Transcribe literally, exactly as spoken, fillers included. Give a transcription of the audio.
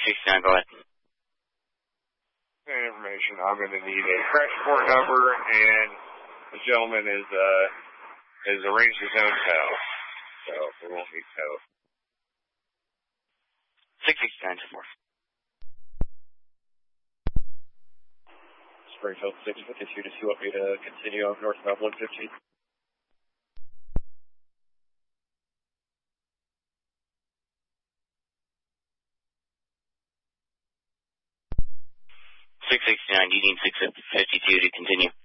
sixty-nine, go ahead. Information. I'm going to need a crash report number, and the gentleman is uh has arranged his own tow, so we won't need tow. six sixty-nine, two four. Springfield six fifty-two, does he want me to continue on northbound one fifteen? six sixty-nine, you need six fifty-two to continue.